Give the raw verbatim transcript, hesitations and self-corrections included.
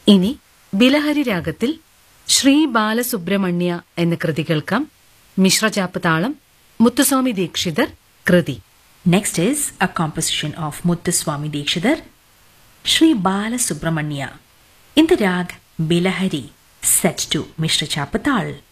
ഇനി ബിലഹരി രാഗത്തിൽ ശ്രീ ബാലസുബ്രഹ്മണ്യ എന്ന കൃതി കേൾക്കാം. മിശ്രചാപ്പ് താളം, മുത്തുസ്വാമി ദീക്ഷിതർ കൃതി. Next is a composition of Muthuswami Dikshidhar, Sri Bala Subramanya, in the rag Bilahari, set to Mishra Chapatal.